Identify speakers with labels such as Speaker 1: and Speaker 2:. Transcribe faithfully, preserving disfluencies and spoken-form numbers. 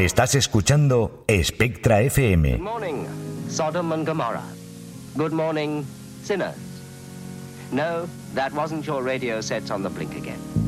Speaker 1: Estás escuchando Spectra F M.
Speaker 2: Good morning, Sodom and Gomorrah. Good morning, sinners. No, that wasn't your radio sets on the blink again.